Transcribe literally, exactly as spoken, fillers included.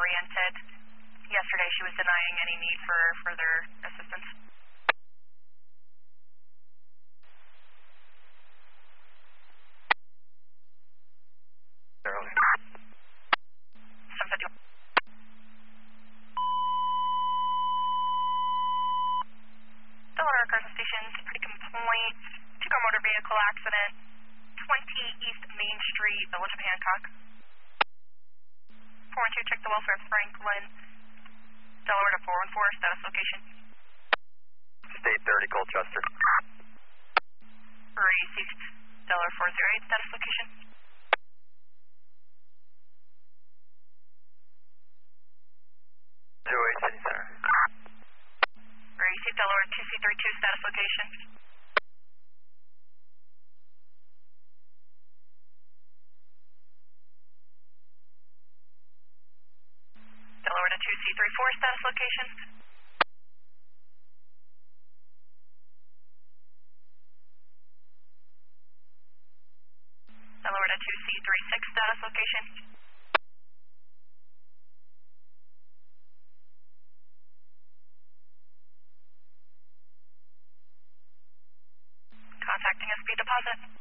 oriented. Yesterday she was denying any need for further assistance. Early. seven fifty-one. Delaware Carson Station, Pretty Point, two-car motor vehicle accident, twenty East Main Street, Village of Hancock. four one two, check the welfare of Franklin. Delaware to four one four, status location. State thirty, Colchester. Received. Delaware four zero eight, status location. two eight City Center. Received. Delaware two C three two, status location. Delaware to two C three four, status location. Delaware to two C three six, status location. Contacting S P deposit.